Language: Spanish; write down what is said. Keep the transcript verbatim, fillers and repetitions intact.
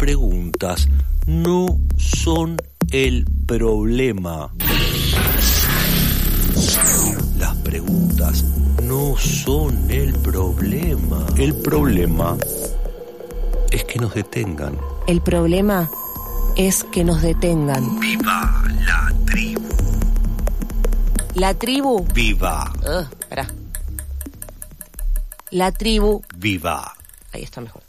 preguntas no son el problema. Las preguntas no son el problema. El problema es que nos detengan. El problema es que nos detengan. ¡Viva la tribu! La tribu. ¡Viva! Uh, espera. La tribu. ¡Viva! Ahí está mejor.